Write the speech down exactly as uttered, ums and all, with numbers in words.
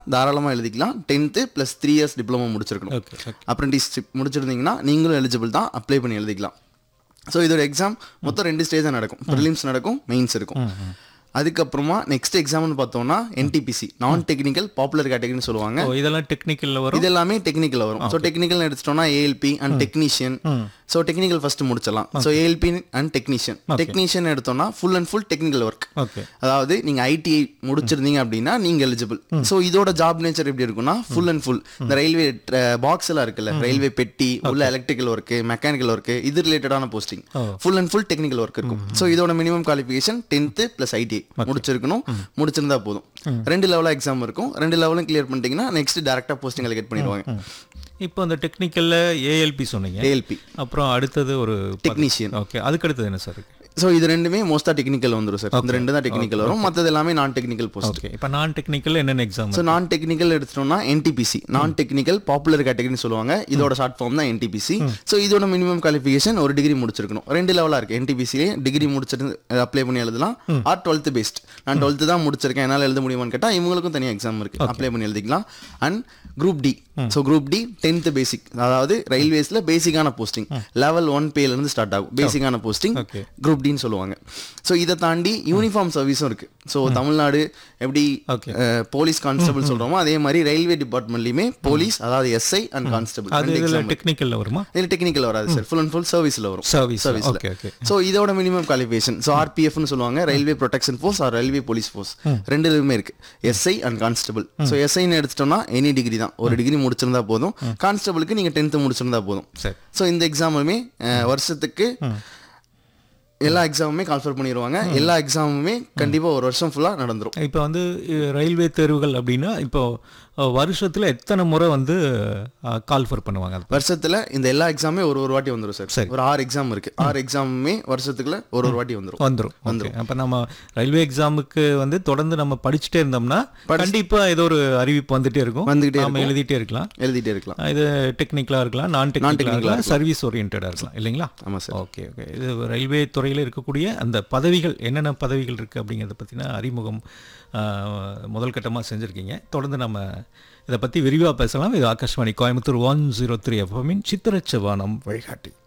தாராளமாக எழுதிக்கலாம். Tenth plus three years diploma முடிச்சிருக்கணும். ஓகே அப்ரெண்டிஸ்ஷிப் முடிச்சிருந்தீங்கன்னா நீங்களும் எலிஜிபிள் தான், அப்ளை பண்ணி எழுதிக்கலாம். ஸோ இதோட எக்ஸாம் மொத்தம் ரெண்டு ஸ்டேஜாக நடக்கும். ப்ரிலிம்ஸ் நடக்கும், மெயின்ஸ் இருக்கும். அதுக்கப்புறமா நெக்ஸ்ட் எக்ஸாம்னு பார்த்தோம்னா என்டிபிசி, நான் டெக்னிக்கல் பாப்புலர் கேட்டகரின்னு சொல்லுவாங்க. ஓ, இதெல்லாம் டெக்னிக்கல்ல வரும். இது எல்லாமே டெக்னிக்கல் வரும். ஸோ டெக்னிக்கல் எடுத்துட்டோம்னா ALP and technician. So technical first முடிச்சிடலாம். So ALP and technician. Technician எடுத்தோம்னா full and full technical work. Okay, அதாவது நீங்கள் ஐடிஐ முடிச்சிருந்தீங்க அப்படின்னா நீங்கள் எலிஜிபிள். ஸோ இதோட ஜாப் நேச்சர் எப்படி இருக்குன்னா ஃபுல் அண்ட் ஃபுல் இந்த ரயில்வே பாக்ஸ் எல்லாம் இருக்குல்ல, ரயில்வே பெட்டி உள்ள எலக்ட்ரிக்கல் ஒர்க்கு, மெக்கானிக்கல் ஒர்க்கு, இது ரிலேட்டடான posting. Full and full technical work இருக்கும். ஸோ இதோட minimum qualification tenth plus ITI முடிச்சிருக்கணும். முடிச்சிருந்தா போதும். ரெண்டு லெவலா எக்ஸாம் இருக்கும். ரெண்டு லெவலும் கிளியர் பண்ணிட்டீங்கன்னா நெக்ஸ்ட் டைரக்டா போஸ்டிங் அலோகேட் பண்ணிடுவாங்க. இப்போ அந்த டெக்னிக்கல்ல ஏஎல்பி சொன்னீங்க. ஏஎல்பி அப்புறம் அடுத்தது ஒரு டெக்னீஷியன். ஓகே, அதுக்கு அடுத்தது என்ன சார் இருக்கு? ஸோ இது ரெண்டுமே மோஸ்டா டெக்னிக்கல் வந்துடும் சார். இந்த ரெண்டு தான் டெக்னிக்கல் வரும், மற்றது எல்லாமே நான் டெக்னிக்கல் போஸ்ட். ஓகே, இப்போ நான் டெக்னிக்கல் என்னென்ன எக்ஸாம்? ஸோ நான் டெக்னிக்கல் எடுத்துட்டோம்னா என்டிபிசி, நான் டெக்னிக்கல் பாப்புலர் கேட்டகரின்னு சொல்லுவாங்க. இதோட ஷார்ட் ஃபார்ம் தான் என்டிபிசி. ஸோ இதோட மினிமம் குவாலிஃபிகேஷன் ஒரு டிகிரி முடிச்சிருக்கணும். ரெண்டு லெவலா இருக்கு. என்டிபிசிலே டிகிரி முடிச்சிருந்து அப்ளை பண்ணி எழுதலாம். ஆர் டுவெல்த் பேஸ்ட், நான் டுவெல்த் தான் முடிச்சிருக்கேன் என்னால் எழுத முடியுமான்னு கேட்டால் இவங்களுக்கும் தனியாக எக்ஸாம் இருக்கு, அப்ளை பண்ணி எழுதிக்கலாம். And group D. So group D tenth பேசிக், அதாவது ரயில்வேஸ்ல பேசிக்கான போஸ்டிங் லெவல் ஒன் பேல இருந்து ஸ்டார்ட் ஆகும். பேசிக்கான போஸ்டிங் குரூப் டின்னு சொல்லுவாங்க. ஸோ இதை தாண்டி யூனிஃபார்ம் சர்வீஸும் இருக்கு. ஸோ தமிழ்நாடு எப்படி போலீஸ் கான்ஸ்டபிள் சொல்றோமோ அதே மாதிரி ரயில்வே டிபார்ட்மெண்ட்லயுமே போலீஸ், அதாவது எஸ்ஐ அண்ட் கான்ஸ்டபிள். டெக்னிக்கல்ல வருமா? இதுல டெக்னிக்கல் வராது சார், ஃபுல் அண்ட் ஃபுல் சர்வீஸ்ல வரும். சர்வீஸ் சர்வீஸ்ல. ஸோ இதோட மினிமம் குவாலிஃபிகேஷன் ஸோ ஆர்பிஎஃப்னு சொல்லுவாங்க, railway protection fours are railway police force. ரெண்டுலுமே இருக்கு எஸ்ஐ அண்ட் கான்ஸ்டபிள். ஸோ எஸ்ஐன்னு எடுத்துட்டோம்னா எனி டிகிரி தான், ஒரு டிகிரி முடிச்சிருந்தா போதும். கான்ஸ்டபிளுக்கு நீங்க டென்த் முடிச்சிருந்தா போதும். ஸோ இந்த எக்ஸாமுமே வருஷத்துக்கு எல்லா எக்ஸாமுமே கால்ஃபர் பண்ணிடுவாங்க. எல்லா எக்ஸாமுமே கண்டிப்பாக ஒரு வருஷம் ஃபுல்லாக நடந்துடும். இப்போ வந்து ரயில்வே தேர்வுகள் அப்படின்னா இப்போ வருஷத்தில் எத்தனை முறை வந்து கால்ஃபர் பண்ணுவாங்க? வருஷத்தில் இந்த எல்லா எக்ஸாமே ஒரு ஒரு வாட்டி வந்துடும் சார். சரி, ஒரு ஆறு எக்ஸாம் இருக்கு. ஆறு எக்ஸாமுமே வருஷத்துக்குள்ள ஒரு ஒரு வாட்டி வந்துடும் வந்துடும் வந்துடும் அப்போ நம்ம ரயில்வே எக்ஸாமுக்கு வந்து தொடர்ந்து நம்ம படிச்சுட்டே இருந்தோம்னா கண்டிப்பாக ஏதோ ஒரு அறிவிப்பு வந்துட்டே இருக்கும், வந்துகிட்டே நம்ம எழுதிட்டே இருக்கலாம் எழுதிட்டே இருக்கலாம் இது டெக்னிக்கலாக இருக்கலாம், நான் டெக்னிக்கலாக இருக்கலாம், சர்வீஸ் ஓரியன்டாக இருக்கலாம், இல்லைங்களா? ஆமாம் சார். ஓகே ஓகே இது ரயில்வே துறையில் இருக்கக்கூடிய அந்த பதவிகள் என்னென்ன பதவிகள் இருக்குது அப்படிங்கிறத பற்றின அறிமுகம் முதல் கட்டமாக செஞ்சுருக்கீங்க. தொடர்ந்து நம்ம இதை பற்றி விரிவாக பேசலாம். இது Akashvani Coimbatore one zero three எஃப்எம்மின் சித்திரச்சவானம் வழிகாட்டி.